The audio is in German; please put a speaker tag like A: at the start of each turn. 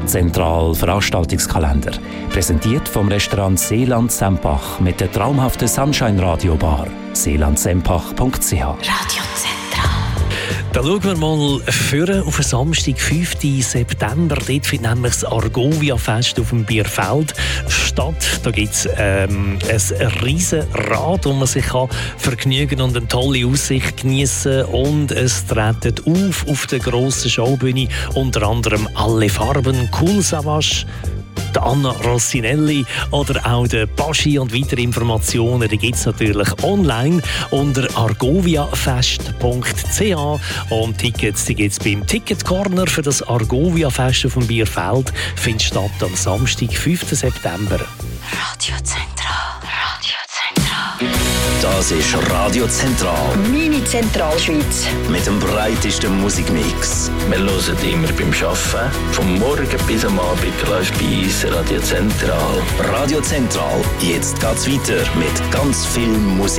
A: Zentral Veranstaltungskalender. Präsentiert vom Restaurant Seeland Sempach mit der traumhaften Sunshine Radio Bar. seelandsempach.ch.
B: Radio Zentral. Da schauen wir mal vorne auf den Samstag, 5. September. Dort findet nämlich das Argovia-Fest auf dem Bierfeld statt. Da gibt es ein riesen Rad, wo man sich vergnügen und eine tolle Aussicht genießen. Und es treten auf der grossen Showbühne unter anderem Alle Farben, Cool Savage, Anna Rossinelli oder auch der Baschi, und weitere Informationen die gibt es natürlich online unter argoviafest.ch, und Tickets die gibt es beim Ticket Corner für das Argovia-Fest auf dem Bierfeld. Findet statt am Samstag, 5. September.
C: Radio Zentral. Radio Zentral.
D: Das ist Radio Zentral.
C: Meine Zentralschweiz.
D: Mit dem breitesten Musikmix.
E: Wir hören immer beim Arbeiten. Vom Morgen bis am Abend läuft bei uns Radio Zentral.
D: Radio Zentral. Jetzt geht's weiter mit ganz viel Musik.